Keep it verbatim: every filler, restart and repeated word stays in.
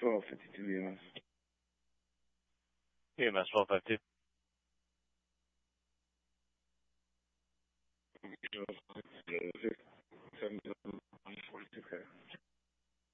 twelve fifty-two, E M S. E M S twelve fifty-two. zero